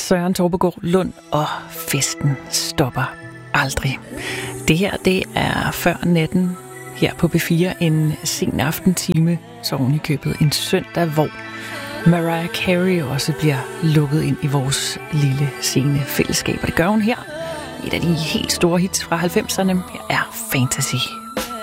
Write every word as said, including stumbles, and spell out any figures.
Søren Torpegaard Lund, og festen stopper aldrig. Det her, det er før natten her på B fire, en sen aftentime, så oven i købet en søndag, hvor Mariah Carey også bliver lukket ind i vores lille scene fællesskab. Og det gør hun her. Et af de helt store hits fra halvfemserne, her er Fantasy.